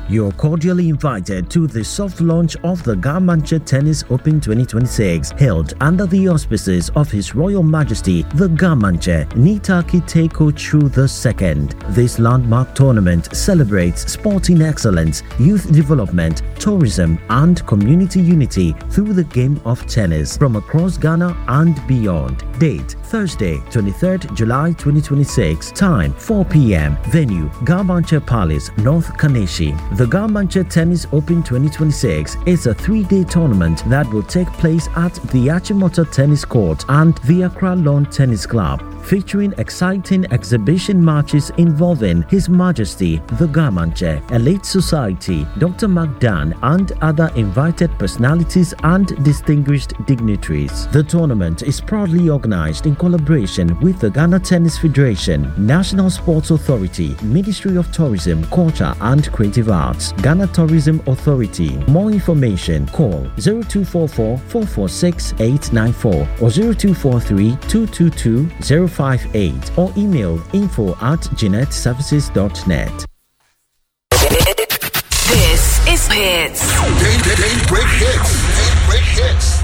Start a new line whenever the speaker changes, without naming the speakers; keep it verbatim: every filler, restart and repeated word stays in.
You're cordially invited to the soft launch of the Garmanche Tennis Open twenty twenty-six, held under the auspices of His Royal Majesty the Garmanche Nitaki Teiko Chu the Second. This landmark tournament celebrates sporting excellence, youth development, tourism, and community unity through the game of tennis from across Ghana and beyond. Date: Thursday, twenty-third July twenty twenty-six. Time: four p m Venue: Garmanche Palace, North Kaneshi. The Garmanche Tennis Open twenty twenty-six is a three-day tournament that will take place at the Achimota Tennis Court and the Accra Lawn Tennis Club, featuring exciting exhibition matches involving His Majesty the Garmanche, Elite Society, Doctor McDan, and other invited personalities and distinguished dignitaries. The tournament is proudly organized in collaboration with the Ghana Tennis Federation, National Sports Authority, Ministry of Tourism, Culture and Creative Arts, Ghana Tourism Authority. More information: call zero two four four, four four six, eight nine four or zero two four three, two two two, zero five eight or email info at jeanette services dot net.
This is Hits.
Day, day, day break hits. Day break hits.